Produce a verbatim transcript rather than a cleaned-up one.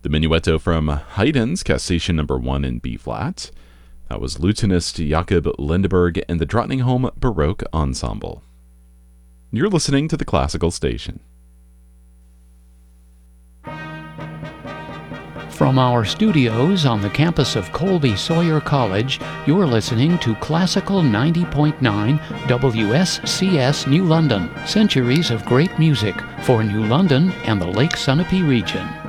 The Minuetto from Haydn's Cassation number one in B-flat. That was Lutenist Jakob Lindeberg and the Drottningholm Baroque Ensemble. You're listening to the Classical Station. From our studios on the campus of Colby Sawyer College, you're listening to Classical ninety point nine W S C S New London, centuries of great music for New London and the Lake Sunapee region.